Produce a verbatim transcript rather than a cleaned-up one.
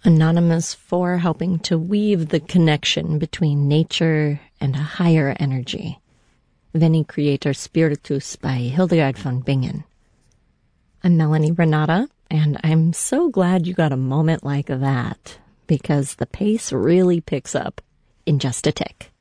Anonymous for helping to weave the connection between nature and a higher energy. Veni Creator Spiritus by Hildegard von Bingen. I'm Melanie Renata, and I'm so glad you got a moment like that, because the pace really picks up in just a tick.